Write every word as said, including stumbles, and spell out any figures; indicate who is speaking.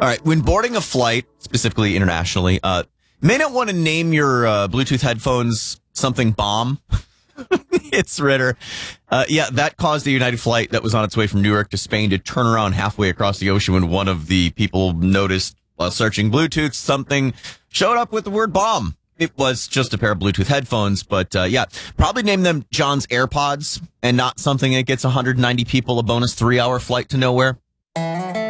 Speaker 1: All right. When boarding a flight, specifically internationally, uh, you may not want to name your uh, Bluetooth headphones something bomb. It's Ritter. Uh, yeah, that caused a United flight that was on its way from Newark to Spain to turn around halfway across the ocean when one of the people noticed while searching Bluetooth something showed up with the word bomb. It was just a pair of Bluetooth headphones, but uh, yeah, probably name them John's AirPods and not something that gets one hundred ninety people a bonus three-hour flight to nowhere.